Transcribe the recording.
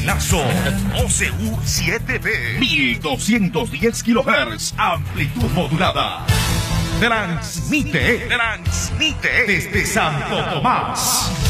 Lazo OCU 7B 1210 kHz, amplitud modulada. Transmite desde Santo Tomás.